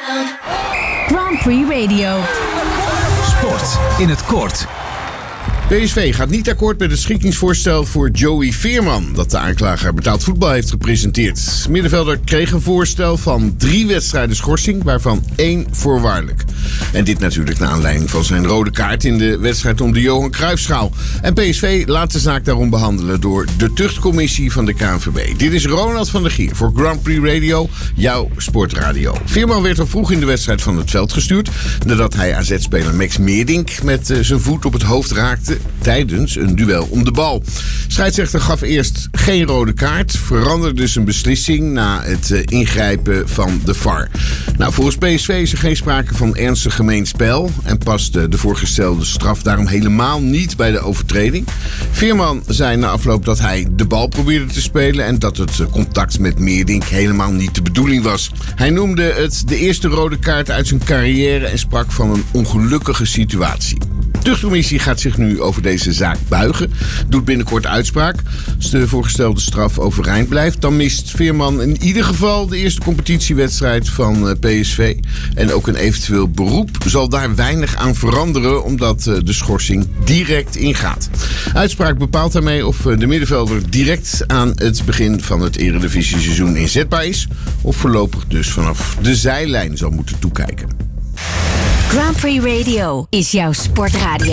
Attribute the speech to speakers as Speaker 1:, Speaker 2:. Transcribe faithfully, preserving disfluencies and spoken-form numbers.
Speaker 1: Grand Prix Radio.
Speaker 2: Sport in het kort.
Speaker 3: P S V gaat niet akkoord met het schikkingsvoorstel voor Joey Veerman dat de aanklager betaald voetbal heeft gepresenteerd. Middenvelder kreeg een voorstel van drie wedstrijden schorsing, waarvan één voorwaardelijk. En dit natuurlijk naar aanleiding van zijn rode kaart in de wedstrijd om de Johan Cruijffschaal. En P S V laat de zaak daarom behandelen door de tuchtcommissie van de K N V B. Dit is Ronald van der Gier voor Grand Prix Radio, jouw sportradio. Veerman werd al vroeg in de wedstrijd van het veld gestuurd nadat hij A Z-speler Max Meerdink met uh, zijn voet op het hoofd raakte tijdens een duel om de bal. Scheidsrechter gaf eerst geen rode kaart, veranderde zijn beslissing na het uh, ingrijpen van de V A R. Nou, volgens P S V is er geen sprake van ernstig gemeen spel en past uh, de voorgestelde straf daarom helemaal niet bij de overtreding. Veerman zei na afloop dat hij de bal probeerde te spelen en dat het uh, contact met Meerdink helemaal niet de bedoeling was. Hij noemde het de eerste rode kaart uit zijn carrière en sprak van een ongelukkige situatie. De tuchtcommissie gaat zich nu over deze zaak buigen, doet binnenkort uitspraak. Als de voorgestelde straf overeind blijft, dan mist Veerman in ieder geval de eerste competitiewedstrijd van P S V. En ook een eventueel beroep zal daar weinig aan veranderen, omdat de schorsing direct ingaat. Uitspraak bepaalt daarmee of de middenvelder direct aan het begin van het Eredivisie-seizoen inzetbaar is, of voorlopig dus vanaf de zijlijn zal moeten toekijken.
Speaker 1: Grand Prix Radio is jouw sportradio.